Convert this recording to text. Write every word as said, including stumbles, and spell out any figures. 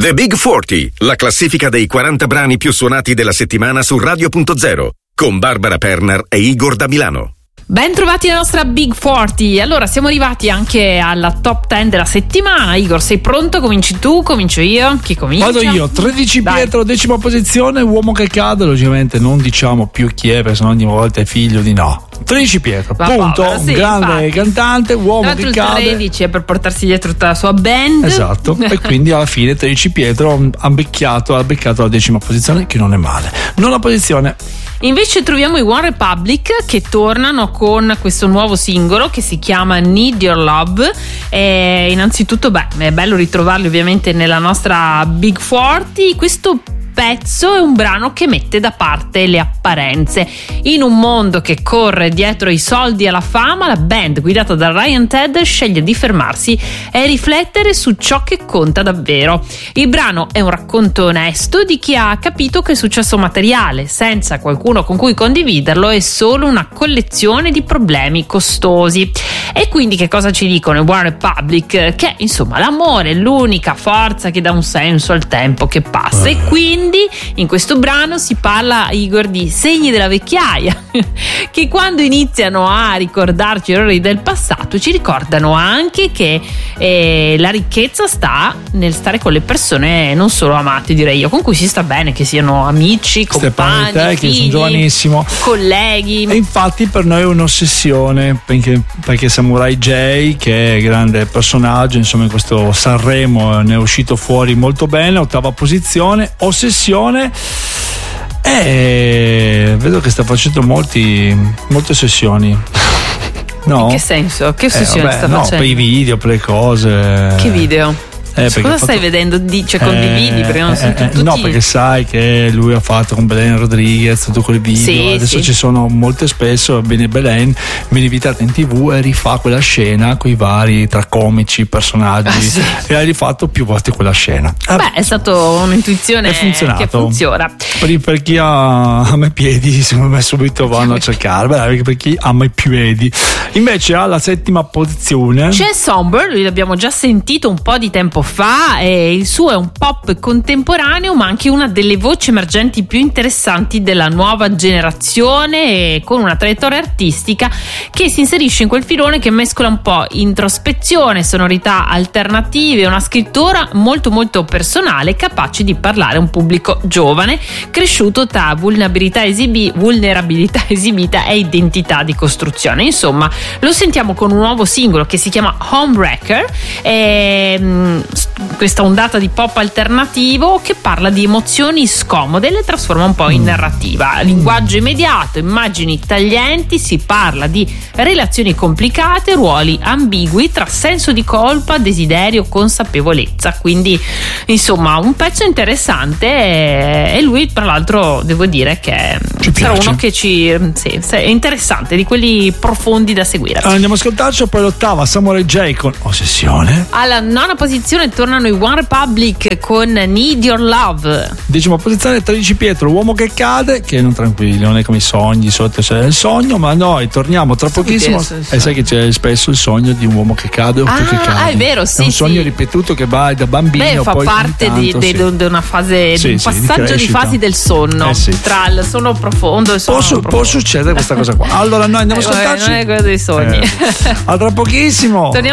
The Big quaranta, la classifica dei quaranta brani più suonati della settimana su Radio punto zero, con Barbara Pernar e Igor da Milano. Ben trovati nella nostra Big quaranta. Allora, siamo arrivati anche alla top dieci della settimana. Igor, sei pronto? Cominci tu? Comincio io? Chi comincia? Vado io. tredici Dai. Pietro, decima posizione, Uomo che cade. Logicamente non diciamo più chi è, perché sennò ogni volta è figlio di no. tredici Pietro, Ma punto. povero, sì, grande infatti. cantante, uomo Tra l'altro che il cade. tredici è per portarsi dietro tutta la sua band. Esatto. E quindi alla fine tredici Pietro ha beccato, ha beccato la decima posizione, che non è male. Nona posizione. Invece troviamo i One Republic che tornano con questo nuovo singolo che si chiama Need Your Love. E innanzitutto, beh, è bello ritrovarli ovviamente nella nostra Big quaranta. Questo pezzo è un brano che mette da parte le apparenze. In un mondo che corre dietro i soldi e la fama, la band guidata da Ryan Tedder sceglie di fermarsi e riflettere su ciò che conta davvero. Il brano è un racconto onesto di chi ha capito che il successo materiale, senza qualcuno con cui condividerlo, è solo una collezione di problemi costosi. E quindi che cosa ci dicono i One Republic? Che insomma l'amore è l'unica forza che dà un senso al tempo che passa. E quindi in questo brano si parla, Igor, di segni della vecchiaia che quando iniziano a ricordarci gli errori del passato ci ricordano anche che eh, la ricchezza sta nel stare con le persone non solo amate, direi io, con cui si sta bene, che siano amici, compagni, Stefano, te, figli, che sono giovanissimo, colleghi. E infatti per noi è un'ossessione, perché, perché Samurai J, che è grande personaggio, insomma in questo Sanremo ne è uscito fuori molto bene, ottava posizione. Ossessione, e vedo che sta facendo molti molte sessioni. No? In che senso? Che Eh, ossessione vabbè, sta no, facendo? per i video, per le cose. Che video? Eh, Cosa perché stai fatto... vedendo? Dice condividi, eh, perché non sono eh, tutti. No, perché sai che lui ha fatto con Belen Rodriguez tutto quel video. Sì, Adesso sì. ci sono molte spesso. Bene, Belen viene invitata in tv e rifà quella scena con i vari tra comici, personaggi. Ah, sì. E ha rifatto più volte quella scena. Ah, Beh, è stato un'intuizione è funzionato. che funziona. Per, per chi ha ama i piedi, secondo me subito vanno a cercare. Beh, perché per chi ama i piedi. Invece alla settima posizione C'è Somber, lui l'abbiamo già sentito un po' di tempo fa, e il suo è un pop contemporaneo ma anche una delle voci emergenti più interessanti della nuova generazione, e con una traiettoria artistica che si inserisce in quel filone che mescola un po' introspezione, sonorità alternative, una scrittura molto molto personale, capace di parlare a un pubblico giovane cresciuto tra vulnerabilità, esibi- vulnerabilità esibita e identità di costruzione. Insomma, lo sentiamo con un nuovo singolo che si chiama Homewrecker, e mh, questa ondata di pop alternativo che parla di emozioni scomode e le trasforma un po' in narrativa. Linguaggio immediato, immagini taglienti, si parla di relazioni complicate, ruoli ambigui tra senso di colpa, desiderio, consapevolezza. Quindi insomma un pezzo interessante, e lui tra l'altro devo dire che Ci sarà piace. uno che ci sì, è interessante, di quelli profondi da seguire. Allora, andiamo a ascoltarci. Poi l'ottava Samurai J con Ossessione. Alla nona posizione tornano i One Republic con Need Your Love. Decima posizione tredici Pietro, Uomo che cade, che non tranquilli, non è come i sogni, sotto c'è il sogno, ma noi torniamo tra pochissimo. penso, E sai che c'è spesso il sogno di un uomo che cade o Ah, che cade. ah, è vero, sì, È un sogno sì. ripetuto che va da bambino. Beh, fa poi parte ogni di, tanto, di- sì. di una fase, Sì, di un sì, di passaggio di, crescita. fasi del sonno, Eh, sì. tra il sonno profondo e il sonno Può, su- profondo. può succedere questa cosa qua. Allora noi andiamo Eh, a vabbè, ascoltarci. non è quello dei sogni. Eh, a tra pochissimo. Torniamo